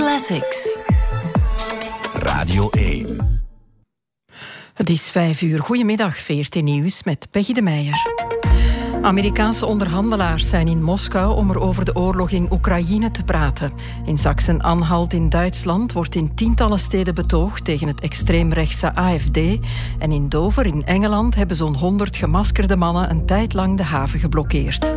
Classics. Radio 1. Het is 5:00. Goedemiddag, VRT Nieuws met Peggy de Meijer. Amerikaanse onderhandelaars zijn in Moskou om er over de oorlog in Oekraïne te praten. In Sachsen-Anhalt in Duitsland wordt in tientallen steden betoogd tegen het extreemrechtse AfD. En in Dover in Engeland hebben zo'n 100 gemaskerde mannen een tijd lang de haven geblokkeerd.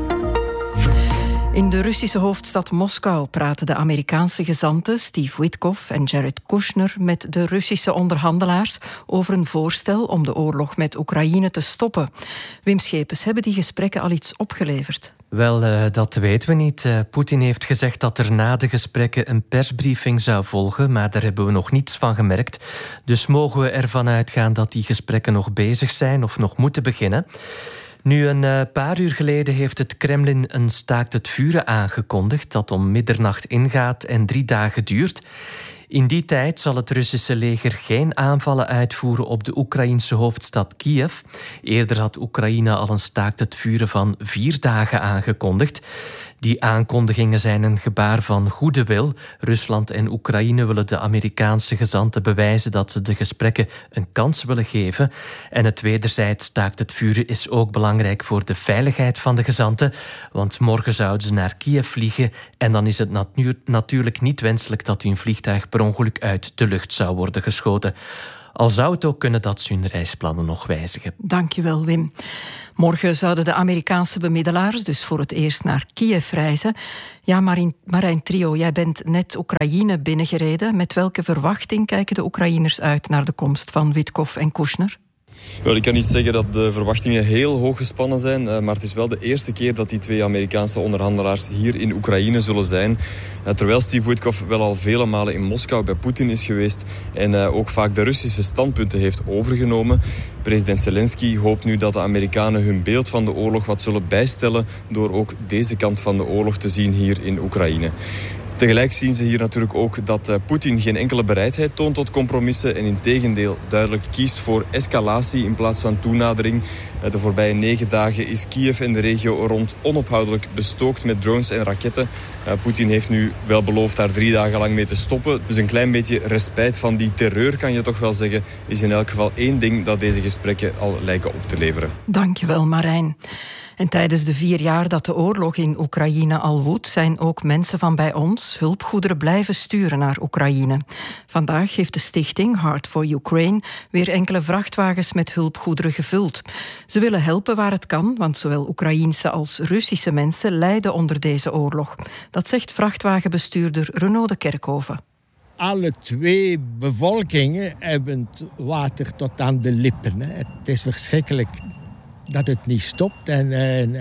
In de Russische hoofdstad Moskou praten de Amerikaanse gezanten Steve Witkoff en Jared Kushner met de Russische onderhandelaars over een voorstel om de oorlog met Oekraïne te stoppen. Wim Schepens, hebben die gesprekken al iets opgeleverd? Wel, dat weten we niet. Poetin heeft gezegd dat er na de gesprekken een persbriefing zou volgen, maar daar hebben we nog niets van gemerkt. Dus mogen we ervan uitgaan dat die gesprekken nog bezig zijn of nog moeten beginnen. Nu, een paar uur geleden heeft het Kremlin een staakt het vuren aangekondigd dat om middernacht ingaat en 3 dagen duurt. In die tijd zal het Russische leger geen aanvallen uitvoeren op de Oekraïnse hoofdstad Kiev. Eerder had Oekraïne al een staakt het vuren van 4 dagen aangekondigd. Die aankondigingen zijn een gebaar van goede wil. Rusland en Oekraïne willen de Amerikaanse gezanten bewijzen dat ze de gesprekken een kans willen geven. En het wederzijds staakt het vuren is ook belangrijk voor de veiligheid van de gezanten. Want morgen zouden ze naar Kiev vliegen en dan is het natuurlijk niet wenselijk dat hun vliegtuig per ongeluk uit de lucht zou worden geschoten. Al zou het ook kunnen dat ze hun reisplannen nog wijzigen. Dankjewel, Wim. Morgen zouden de Amerikaanse bemiddelaars dus voor het eerst naar Kiev reizen. Ja, Marijn Trio, jij bent net Oekraïne binnengereden. Met welke verwachting kijken de Oekraïners uit naar de komst van Witkoff en Kushner? Wel, ik kan niet zeggen dat de verwachtingen heel hoog gespannen zijn, maar het is wel de eerste keer dat die 2 Amerikaanse onderhandelaars hier in Oekraïne zullen zijn. Terwijl Steve Witkoff wel al vele malen in Moskou bij Poetin is geweest en ook vaak de Russische standpunten heeft overgenomen. President Zelensky hoopt nu dat de Amerikanen hun beeld van de oorlog wat zullen bijstellen door ook deze kant van de oorlog te zien hier in Oekraïne. Tegelijk zien ze hier natuurlijk ook dat Poetin geen enkele bereidheid toont tot compromissen en integendeel duidelijk kiest voor escalatie in plaats van toenadering. De voorbije 9 dagen is Kiev en de regio rond onophoudelijk bestookt met drones en raketten. Poetin heeft nu wel beloofd daar 3 dagen lang mee te stoppen. Dus een klein beetje respijt van die terreur, kan je toch wel zeggen, is in elk geval 1 ding dat deze gesprekken al lijken op te leveren. Dankjewel, Marijn. En tijdens de 4 jaar dat de oorlog in Oekraïne al woedt, zijn ook mensen van bij ons hulpgoederen blijven sturen naar Oekraïne. Vandaag heeft de stichting Heart for Ukraine weer enkele vrachtwagens met hulpgoederen gevuld. Ze willen helpen waar het kan, want zowel Oekraïense als Russische mensen lijden onder deze oorlog. Dat zegt vrachtwagenbestuurder Renaud de Kerkhoven. Alle 2 bevolkingen hebben het water tot aan de lippen. Het is verschrikkelijk dat het niet stopt en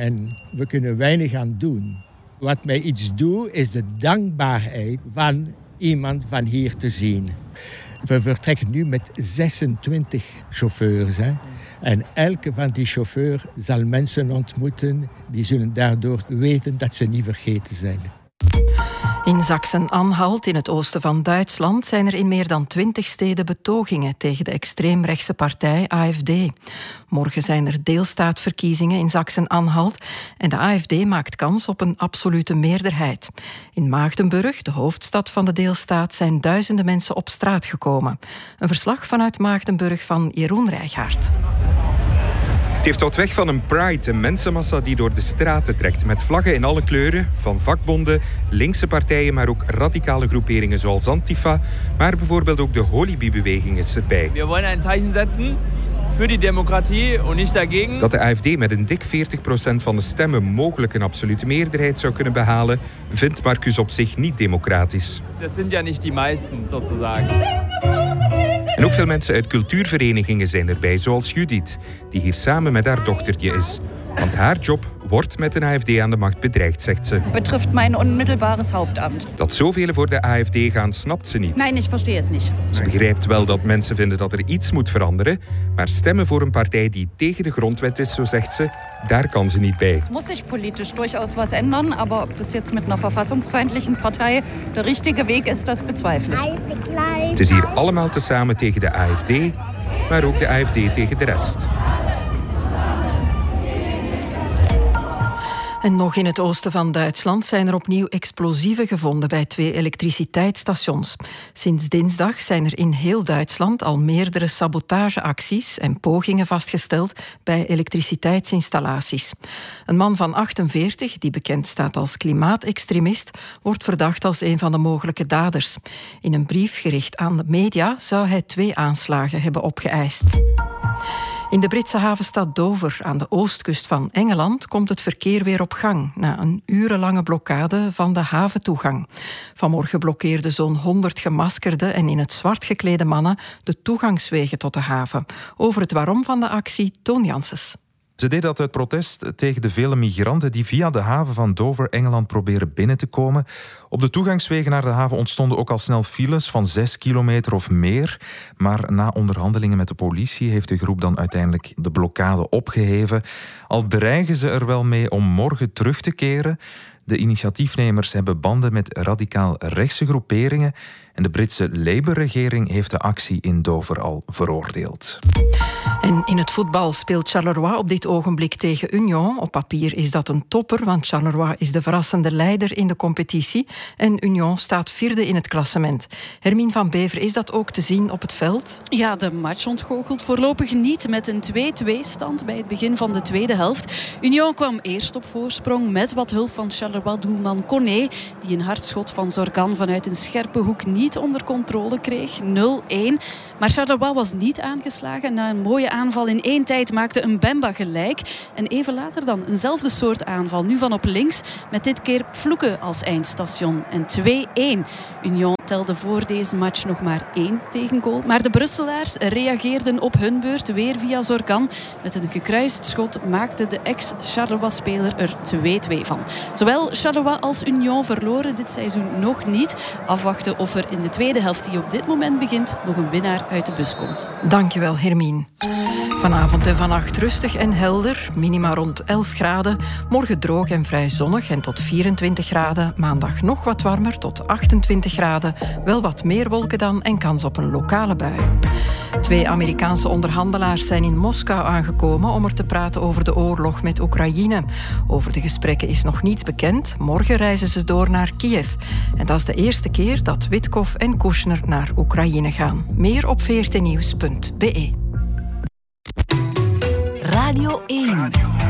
we kunnen weinig aan doen. Wat mij iets doet, is de dankbaarheid van iemand van hier te zien. We vertrekken nu met 26 chauffeurs. En elke van die chauffeurs zal mensen ontmoeten die zullen daardoor weten dat ze niet vergeten zijn. In Sachsen-Anhalt, in het oosten van Duitsland, zijn er in meer dan 20 steden betogingen tegen de extreemrechtse partij AfD. Morgen zijn er deelstaatverkiezingen in Sachsen-Anhalt en de AfD maakt kans op een absolute meerderheid. In Maagdenburg, de hoofdstad van de deelstaat, zijn duizenden mensen op straat gekomen. Een verslag vanuit Maagdenburg van Jeroen Rijgaard. Het heeft wat weg van een pride, een mensenmassa die door de straten trekt. Met vlaggen in alle kleuren, van vakbonden, linkse partijen, maar ook radicale groeperingen zoals Antifa. Maar bijvoorbeeld ook de Holibi-beweging is erbij. We willen een zeichen zetten voor die democratie en niet dagegen. Dat de AfD met een dik 40% van de stemmen mogelijk een absolute meerderheid zou kunnen behalen, vindt Marcus op zich niet democratisch. Dat zijn ja niet die meesten, sozusagen. En ook veel mensen uit cultuurverenigingen zijn erbij, zoals Judith, die hier samen met haar dochtertje is. Want haar job wordt met een AfD aan de macht bedreigd, zegt ze. Betrifft mijn onmittelbares Hauptamt. Dat zoveel voor de AfD gaan, snapt ze niet. Nee, ik verstehe het niet. Ze begrijpt wel dat mensen vinden dat er iets moet veranderen, maar stemmen voor een partij die tegen de grondwet is, zo zegt ze, daar kan ze niet bij. Es muss sich politisch durchaus was ändern, aber ob das jetzt mit einer verfassungsfeindlichen Partei der richtige Weg ist, das bezweifle ich. Het is hier allemaal tezamen tegen de AfD, maar ook de AfD tegen de rest. En nog in het oosten van Duitsland zijn er opnieuw explosieven gevonden bij 2 elektriciteitsstations. Sinds dinsdag zijn er in heel Duitsland al meerdere sabotageacties en pogingen vastgesteld bij elektriciteitsinstallaties. Een man van 48, die bekend staat als klimaatextremist, wordt verdacht als een van de mogelijke daders. In een brief gericht aan de media zou hij 2 aanslagen hebben opgeëist. In de Britse havenstad Dover, aan de oostkust van Engeland, komt het verkeer weer op gang na een urenlange blokkade van de haventoegang. Vanmorgen blokkeerden zo'n 100 gemaskerde en in het zwart geklede mannen de toegangswegen tot de haven. Over het waarom van de actie, Toon Janssens. Ze deden dat uit protest tegen de vele migranten die via de haven van Dover, Engeland, proberen binnen te komen. Op de toegangswegen naar de haven ontstonden ook al snel files van 6 kilometer of meer. Maar na onderhandelingen met de politie heeft de groep dan uiteindelijk de blokkade opgeheven. Al dreigen ze er wel mee om morgen terug te keren. De initiatiefnemers hebben banden met radicaal rechtse groeperingen en de Britse Labour-regering heeft de actie in Dover al veroordeeld. En in het voetbal speelt Charleroi op dit ogenblik tegen Union. Op papier is dat een topper, want Charleroi is de verrassende leider in de competitie en Union staat 4e in het klassement. Hermine van Bever, is dat ook te zien op het veld? Ja, de match ontgoochelt voorlopig niet met een 2-2-stand bij het begin van de tweede helft. Union kwam eerst op voorsprong met wat hulp van Charleroi-doelman Cornet, die een hard schot van Zorgan vanuit een scherpe hoek niet onder controle kreeg. 0-1. Maar Charleroi was niet aangeslagen. Na een mooie aanval in 1 tijd maakte Mbemba gelijk. En even later dan eenzelfde soort aanval. Nu van op links, met dit keer Pfloeke als eindstation. En 2-1. Union telde voor deze match nog maar 1 tegengoal. Maar de Brusselaars reageerden op hun beurt weer via Zorgan. Met een gekruist schot maakte de ex-Charleroi-speler er 2-2 van. Zowel Charleroi als Union verloren dit seizoen nog niet. Afwachten of er in de tweede helft die op dit moment begint nog een winnaar uit de bus komt. Dankjewel, Hermine. Vanavond en vannacht rustig en helder, minima rond 11 graden. Morgen droog en vrij zonnig en tot 24 graden. Maandag nog wat warmer, tot 28 graden. Wel wat meer wolken dan en kans op een lokale bui. 2 Amerikaanse onderhandelaars zijn in Moskou aangekomen om er te praten over de oorlog met Oekraïne. Over de gesprekken is nog niets bekend. Morgen reizen ze door naar Kiev. En dat is de eerste keer dat Witkoff en Kushner naar Oekraïne gaan. Meer op vrtnieuws.be. Radio 1.